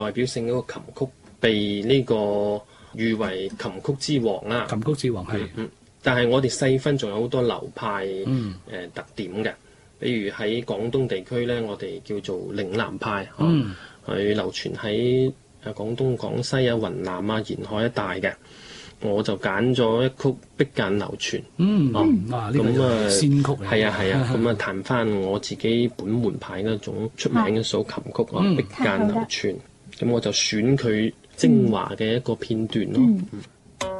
代表性嗰個琴曲被呢個譽為琴曲之王啦。 琴曲之王係。 但係我哋細分仲有好多流派特點嘅，比如喺廣東地區咧，我哋叫做嶺南派，佢流傳喺廣東、廣西啊、雲南啊、沿海一帶嘅。我就揀咗一曲《碧澗流傳》。 呢個係先曲嚟。 係啊，咁啊彈翻我自己本門派嗰種出名嘅首琴曲《碧澗流傳》。咁我就選佢精華嘅一個片段咯。